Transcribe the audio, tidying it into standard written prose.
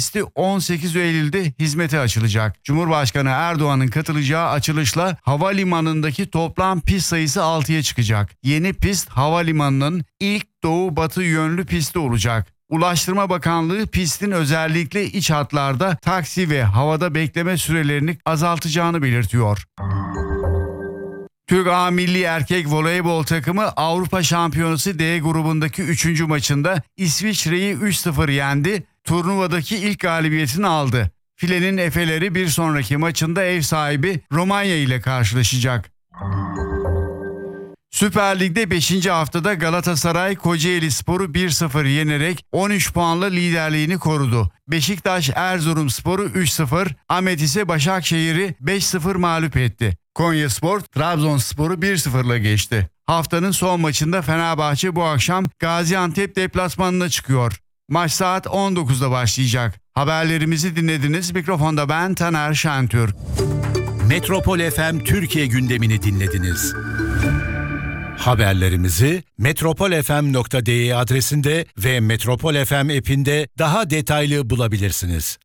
pisti 18 Eylül'de hizmete açılacak. Cumhurbaşkanı Erdoğan'ın katılacağı açılışla havalimanındaki toplam pist sayısı 6'ya çıkacak. Yeni pist havalimanının ilk doğu-batı yönlü pisti olacak. Ulaştırma Bakanlığı pistin özellikle iç hatlarda taksi ve havada bekleme sürelerini azaltacağını belirtiyor. Türk A Milli Erkek Voleybol takımı Avrupa Şampiyonası D grubundaki 3. maçında İsviçre'yi 3-0 yendi. Turnuvadaki ilk galibiyetini aldı. Filenin Efeleri bir sonraki maçında ev sahibi Romanya ile karşılaşacak. Süper Lig'de 5. haftada Galatasaray Kocaelispor'u 1-0 yenerek 13 puanla liderliğini korudu. Beşiktaş Erzurumspor'u 3-0, Ahmet ise Başakşehir'i 5-0 mağlup etti. Konyaspor Trabzonspor'u 1-0'la geçti. Haftanın son maçında Fenerbahçe bu akşam Gaziantep deplasmanına çıkıyor. Maç saat 19'da başlayacak. Haberlerimizi dinlediniz. Mikrofonda ben Taner Şentürk. Metropol FM Türkiye gündemini dinlediniz. Haberlerimizi metropolfm.de adresinde ve Metropol FM app'inde daha detaylı bulabilirsiniz.